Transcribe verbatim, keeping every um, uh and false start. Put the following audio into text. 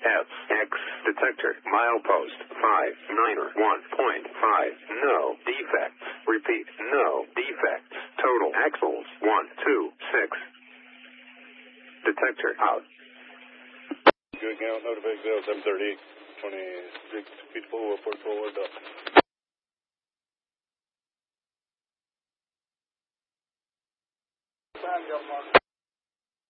F X detector. Milepost five niner one point five. No defects. Repeat, no defects. Total axles one two six. Detector out. Good count, notification seven thirty-eight, twenty-six feet forward, port forward, up.